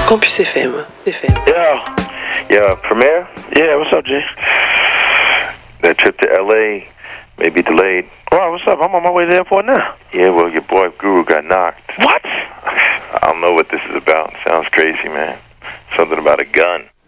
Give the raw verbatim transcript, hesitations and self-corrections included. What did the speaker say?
Campus F M. F M. Yeah. Yeah, Premier? Yeah, what's up, Jay? That trip to L A may be delayed. Wow, what's up? I'm on my way to the airport now. Yeah, well, your boy Guru got knocked. What? I don't know what this is about. Sounds crazy, man. Something about a gun.